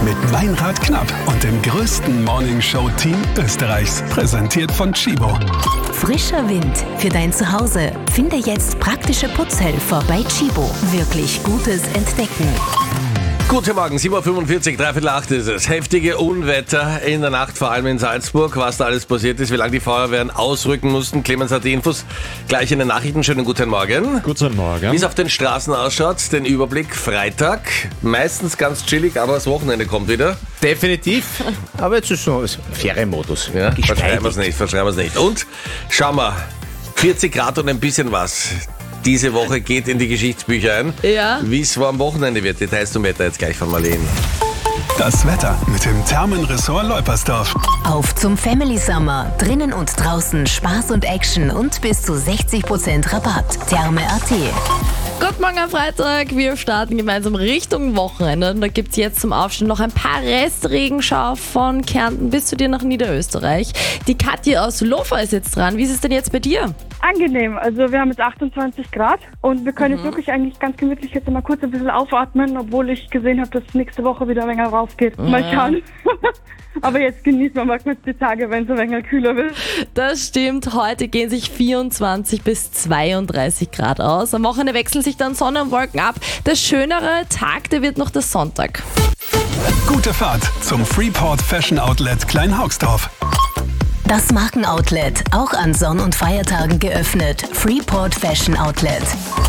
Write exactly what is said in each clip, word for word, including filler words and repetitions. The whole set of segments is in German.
mit Meinrad Knapp und dem größten Morningshow-Team Österreichs. Präsentiert von Chibo. Frischer Wind für dein Zuhause. Finde jetzt praktische Putzhelfer bei Chibo. Wirklich Gutes entdecken. Guten Morgen, sieben Uhr fünfundvierzig, dreiviertel acht ist es. Heftige Unwetter in der Nacht, vor allem in Salzburg. Was da alles passiert ist, wie lange die Feuerwehren ausrücken mussten. Clemens hat die Infos gleich in den Nachrichten. Schönen guten Morgen. Guten Morgen. Wie es auf den Straßen ausschaut, den Überblick. Freitag, meistens ganz chillig, aber das Wochenende kommt wieder. Definitiv, aber jetzt ist so Ferienmodus. Ja, verschreiben wir es nicht, verschreiben wir es nicht. Und schauen wir, vierzig Grad und ein bisschen was. Diese Woche geht in die Geschichtsbücher ein. Ja. Wie es am Wochenende wird, Details zum Wetter jetzt gleich von Marlene. Das Wetter mit dem Thermenressort Leupersdorf. Auf zum Family Summer. Drinnen und draußen Spaß und Action und bis zu sechzig Prozent Rabatt. Therme Punkt at. Guten Morgen am Freitag. Wir starten gemeinsam Richtung Wochenende. Und da gibt es jetzt zum Aufstehen noch ein paar Restregenschauer von Kärnten bis zu dir nach Niederösterreich. Die Katja aus Lofa ist jetzt dran. Wie ist es denn jetzt bei dir? Angenehm, also wir haben jetzt achtundzwanzig Grad und wir können mhm. jetzt wirklich eigentlich ganz gemütlich jetzt mal kurz ein bisschen aufatmen, obwohl ich gesehen habe, dass nächste Woche wieder ein wenig raufgeht. Mhm. Mal schauen. Aber jetzt genießen wir mal kurz die Tage, wenn es ein wenig kühler wird. Das stimmt, heute gehen sich vierundzwanzig bis zweiunddreißig Grad aus. Am Wochenende wechseln sich dann Sonne und Wolken ab. Der schönere Tag, der wird noch der Sonntag. Gute Fahrt zum Freeport Fashion Outlet Kleinhaugsdorf. Das Markenoutlet, auch an Sonn- und Feiertagen geöffnet. Freeport Fashion Outlet.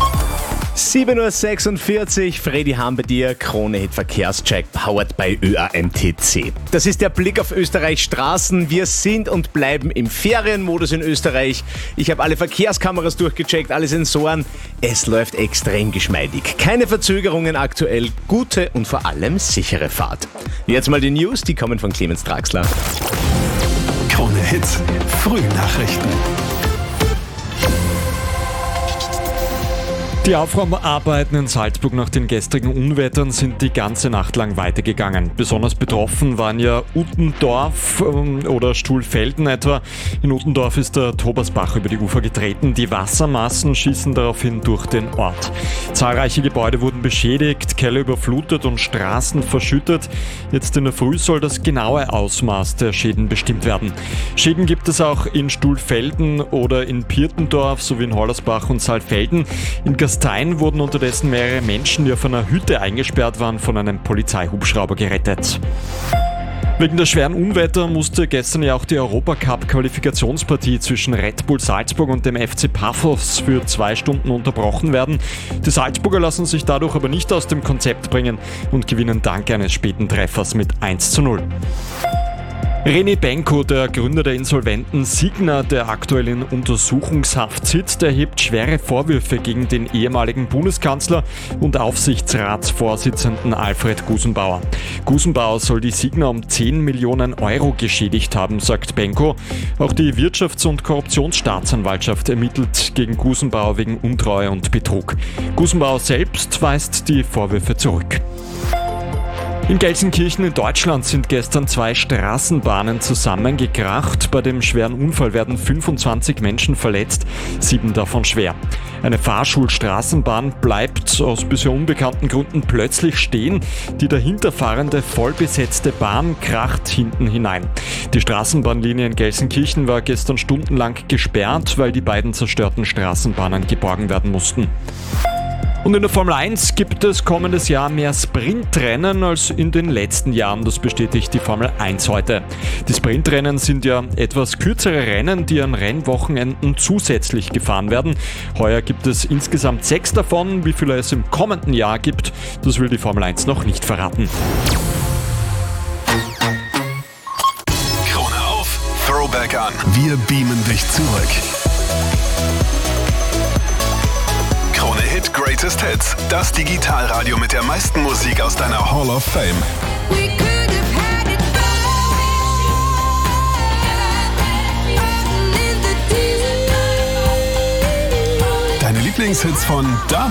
sieben Uhr sechsundvierzig, Freddy Hahn bei dir, Krone Hit Verkehrscheck, powered by Ö A M T C. Das ist der Blick auf Österreichs Straßen. Wir sind und bleiben im Ferienmodus in Österreich. Ich habe alle Verkehrskameras durchgecheckt, alle Sensoren. Es läuft extrem geschmeidig. Keine Verzögerungen aktuell, gute und vor allem sichere Fahrt. Jetzt mal die News, die kommen von Clemens Draxler. Krone Hits, Frühnachrichten. Die Aufräumarbeiten in Salzburg nach den gestrigen Unwettern sind die ganze Nacht lang weitergegangen. Besonders betroffen waren ja Uttendorf ähm, oder Stuhlfelden etwa. In Uttendorf ist der Tobersbach über die Ufer getreten. Die Wassermassen schießen daraufhin durch den Ort. Zahlreiche Gebäude wurden beschädigt, Keller überflutet und Straßen verschüttet. Jetzt in der Früh soll das genaue Ausmaß der Schäden bestimmt werden. Schäden gibt es auch in Stuhlfelden oder in Pirtendorf sowie in Hollersbach und Saalfelden. In Gastein wurden unterdessen mehrere Menschen, die auf einer Hütte eingesperrt waren, von einem Polizeihubschrauber gerettet. Wegen der schweren Unwetter musste gestern ja auch die Europacup-Qualifikationspartie zwischen Red Bull Salzburg und dem F C Pafos für zwei Stunden unterbrochen werden. Die Salzburger lassen sich dadurch aber nicht aus dem Konzept bringen und gewinnen dank eines späten Treffers mit eins zu null. René Benko, der Gründer der insolventen Signa, der aktuell in Untersuchungshaft sitzt, erhebt schwere Vorwürfe gegen den ehemaligen Bundeskanzler und Aufsichtsratsvorsitzenden Alfred Gusenbauer. Gusenbauer soll die Signa um zehn Millionen Euro geschädigt haben, sagt Benko. Auch die Wirtschafts- und Korruptionsstaatsanwaltschaft ermittelt gegen Gusenbauer wegen Untreue und Betrug. Gusenbauer selbst weist die Vorwürfe zurück. In Gelsenkirchen in Deutschland sind gestern zwei Straßenbahnen zusammengekracht. Bei dem schweren Unfall werden fünfundzwanzig Menschen verletzt, sieben davon schwer. Eine Fahrschulstraßenbahn bleibt aus bisher unbekannten Gründen plötzlich stehen. Die dahinterfahrende vollbesetzte Bahn kracht hinten hinein. Die Straßenbahnlinie in Gelsenkirchen war gestern stundenlang gesperrt, weil die beiden zerstörten Straßenbahnen geborgen werden mussten. Und in der Formel eins gibt es kommendes Jahr mehr Sprintrennen als in den letzten Jahren. Das bestätigt die Formel eins heute. Die Sprintrennen sind ja etwas kürzere Rennen, die an Rennwochenenden zusätzlich gefahren werden. Heuer gibt es insgesamt sechs davon. Wie viele es im kommenden Jahr gibt, das will die Formel eins noch nicht verraten. Krone auf, Throwback an. Wir beamen dich zurück. Krone Hit Greatest Hits, das Digitalradio mit der meisten Musik aus deiner Hall of Fame. Deine Lieblingshits von damals.